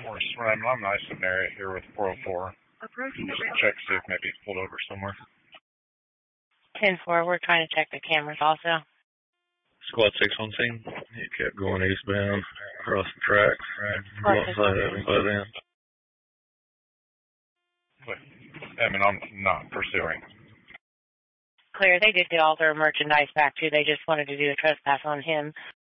We're surrounding. I'm nice in an area here with 404. Just check, see if maybe he's pulled over somewhere. 10-4, we're trying to check the cameras also. Squad 6 on scene. He kept going eastbound across the tracks. Alongside of him by then. I mean, I'm not pursuing. Clear, they did get all their merchandise back too. They just wanted to do a trespass on him.